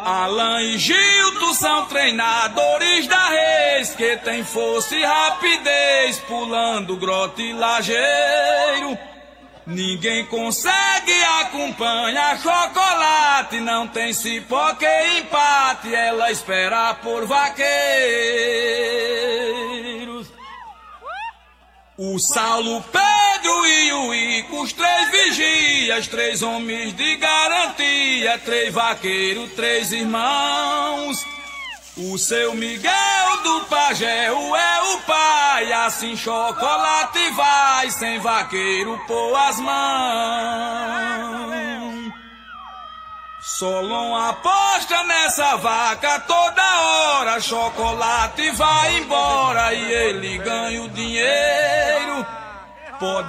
Alan e Gilton são treinadores da Reis, que tem força e rapidez, pulando grota e lajeiro. Ninguém consegue acompanhar Chocolate, não tem cipó que empate, ela espera por vaqueiros. O Saulo, Pedro e o Ico, os 3 vigias, 3 homens de garantia, 3 vaqueiros, 3 irmãos. O seu Miguel do Pajéu é o pai, assim Chocolate vai, sem vaqueiro pôr as mãos. Solon aposta nessa vaca toda hora, Chocolate vai embora e ele ganha o dinheiro. Pode